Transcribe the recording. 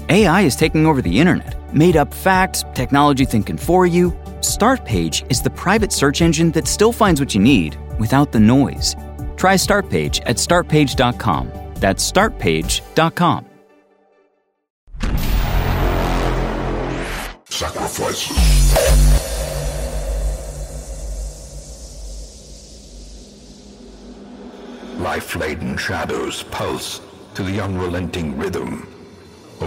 AI is taking over the internet. Made up facts, technology thinking for you. Startpage is the private search engine that still finds what you need without the noise. Try Startpage at startpage.com. That's startpage.com. Sacrifices. Life-laden shadows pulse to the unrelenting rhythm